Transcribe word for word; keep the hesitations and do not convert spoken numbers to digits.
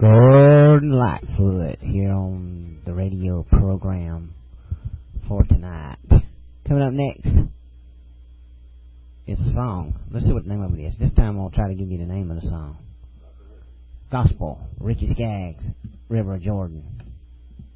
Gordon Lightfoot here on the radio program for tonight. Coming up next is a song. Let's see what the name of it is. This time I'll try to give you the name of the song. Gospel, Ricky Skaggs, River Jordan.